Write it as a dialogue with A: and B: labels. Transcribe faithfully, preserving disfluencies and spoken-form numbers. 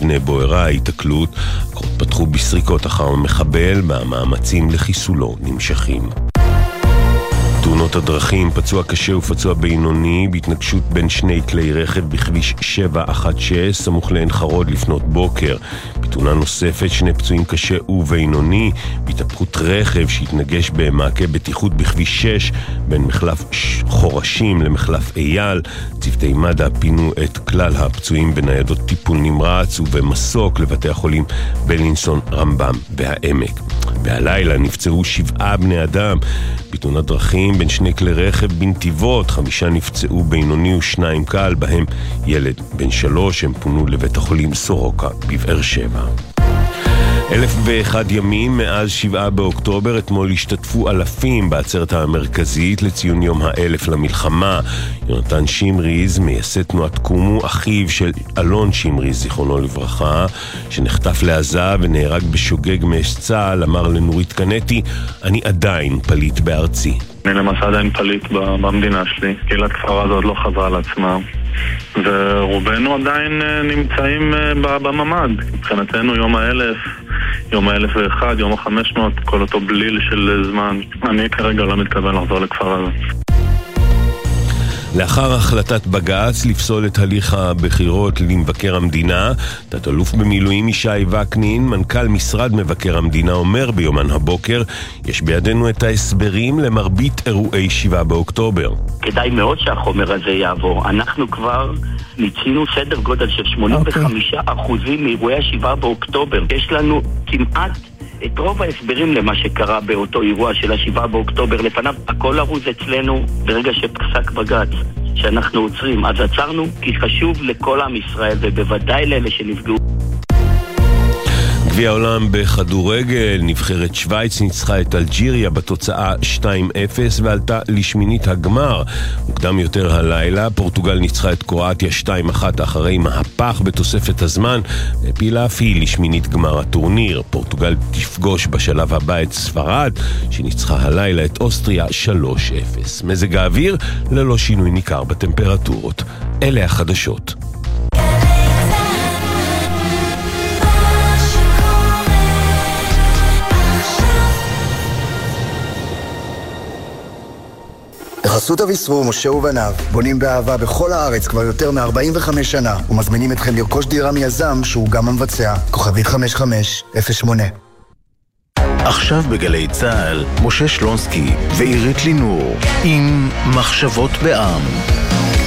A: מבנה בוערה. ההתקלות, הכוחות פתחו בסריקות אחר המחבל, והמאמצים לחיסולו נמשכים. תאונות הדרכים, פצוע קשה ופצוע בינוני בהתנגשות בין שני כלי רכב בכביש שבע אחת שש סמוך לעין חרוד לפנות בוקר. בתאונה נוספת שני פצועים קשה ובינוני בהתהפכות רכב שהתנגש במעקה בטיחות בכביש שש בין מחלף חורשים למחלף אייל. צוותי מד"א פינו את כלל הפצועים בניידות טיפול נמרץ ובמסוק לבתי החולים בלינסון, רמב"ם והעמק. והלילה נפצעו שבעה בני אדם בתאונת דרכים בין שני כלי רכב בנתיבות. חמישה נפצעו בינוני ושניים קל, בהם ילד בן שלוש. הם פונו לבית החולים סורוקה בבאר שבע. אלף ואחד ימים מאז שבעה באוקטובר, אתמול השתתפו אלפים בעצרת המרכזית לציון יום האלף למלחמה. יונתן שמריז, מייסד תנועת קומו, אחיו של אלון שמריז, זיכרונו לברכה, שנחטף לעזה ונהרג בשוגג מאש צה"ל, אמר לנורית קנטי, אני עדיין פליט בארצי.
B: אני למעשה עדיין פליט במדינה שלי. קהילת כפר עזה עוד לא חזרה על עצמה, ורובנו עדיין נמצאים בממד. מבחינתנו יום האלף, יום האלף ואחד, יום החמש מאות, כל אותו בליל של זמן. אני כרגע לא מתכוון לחזור לכפר עזה.
A: לאחר החלטת בג"ץ לפסול את הליך הבחירות למבקר המדינה, תת-אלוף במילואים ישי וקנין, מנכ"ל משרד מבקר המדינה, אומר ביומן הבוקר, יש בידינו את ההסברים למרבית אירועי שבעה באוקטובר.
C: כדאי מאוד שהחומר הזה יעבור. אנחנו כבר ניצינו סדר גודל של שמונים וחמישה אחוזים מאירועי השבעה באוקטובר. יש לנו כמעט את רוב ההסברים למה שקרה באותו אירוע של השבעה באוקטובר. לפניו הכל ארוז אצלנו. ברגע שפסק בג"ץ שאנחנו עוצרים, אז עצרנו, כי חשוב לכל עם ישראל ובוודאי לאלה שנפגעו.
A: גביע העולם בכדורגל, נבחרת שוויץ ניצחה את אלג'יריה בתוצאה שתיים אפס ועלתה לשמינית הגמר. מוקדם יותר הלילה פורטוגל ניצחה את קרואטיה שתיים אחת אחרי מהפך בתוספת הזמן, והפילה אף היא לשמינית גמר הטורניר. פורטוגל תפגוש בשלב הבא את ספרד, שניצחה הלילה את אוסטריה שלוש אפס. מזג האוויר ללא שינוי ניכר בטמפרטורות. אלה החדשות.
D: בחסות אביסרו, משה ובניו, בונים באהבה בכל הארץ כבר יותר מ-ארבעים וחמש שנה, ומזמינים אתכם לרכוש דירה מיזם שהוא גם המבצע. כוכבית חמש חמש אפס שמונה.
E: עכשיו בגלי צהל, משה שלונסקי ועירית לינור עם מחשבות בעם.